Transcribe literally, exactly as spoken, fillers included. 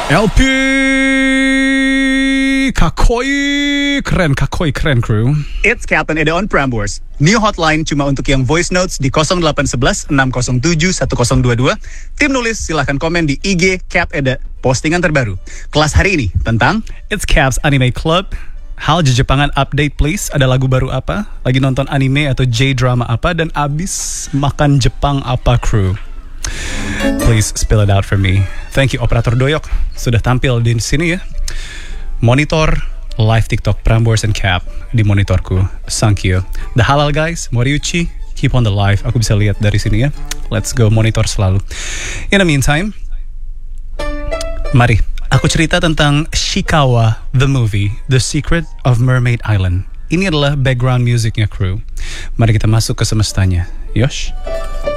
L P Kakoi keren, Kakoi keren crew. It's Captain Eda on Prambors. New hotline cuma untuk yang voice notes di nol delapan satu satu enam nol tujuh satu nol dua dua. Tim nulis silahkan komen di I G Cap Eda. Postingan terbaru. Kelas hari ini tentang It's Cap's Anime Club. Hal Jepangan update please. Ada lagu baru apa? Lagi nonton anime atau J-drama apa? Dan abis makan Jepang apa crew? Please spill it out for me. Thank you Operator Doyok sudah tampil di sini ya. Monitor live TikTok Prambors and Cap di monitorku. Thank you. The halal guys, Moriuchi, keep on the live. Aku bisa lihat dari sini ya. Let's go monitor selalu. In the meantime, mari aku cerita tentang Shikawa the movie, The Secret of Mermaid Island. Ini adalah background musicnya crew. Mari kita masuk ke semestanya. Yosh.